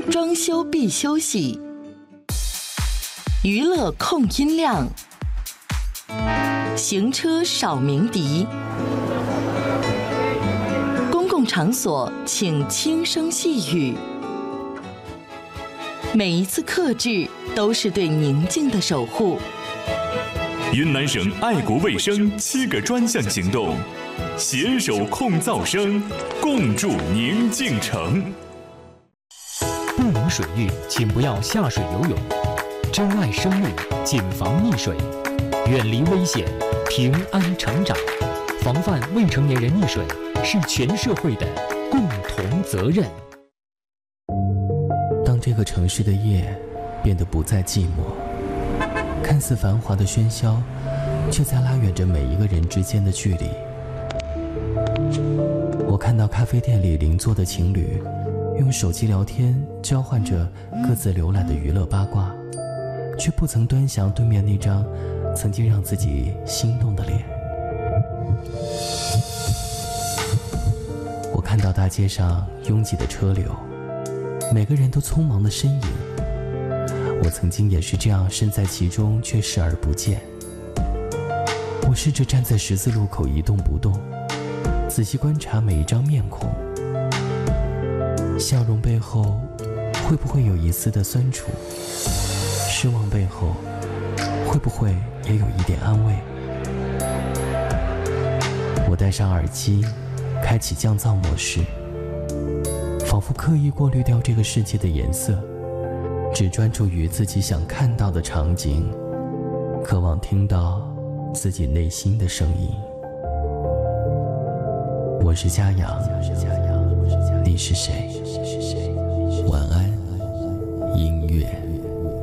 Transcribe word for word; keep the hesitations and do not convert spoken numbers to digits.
装修必休息，娱乐控音量，行车少鸣笛，公共场所请轻声细语。每一次克制都是对宁静的守护。 云南省爱国卫生七个专项行动，携手控噪声，共筑宁静城。 不明水域，请不要下水游泳。珍爱生命，谨防溺水，远离危险，平安成长。防范未成年人溺水是全社会的共同责任。 当这个城市的夜变得不再寂寞，看似繁华的喧嚣，却在拉远着每一个人之间的距离。我看到咖啡店里邻座的情侣，用手机聊天，交换着各自浏览的娱乐八卦，却不曾端详对面那张曾经让自己心动的脸。我看到大街上拥挤的车流，每个人都匆忙的身影。我曾经也是这样身在其中，却视而不见。我试着站在十字路口一动不动，仔细观察每一张面孔，笑容背后会不会有一丝的酸楚？失望背后会不会也有一点安慰？我戴上耳机，开启降噪模式，仿佛刻意过滤掉这个世界的颜色，只专注于自己想看到的场景，渴望听到自己内心的声音。我是嘉阳，你是谁？晚安。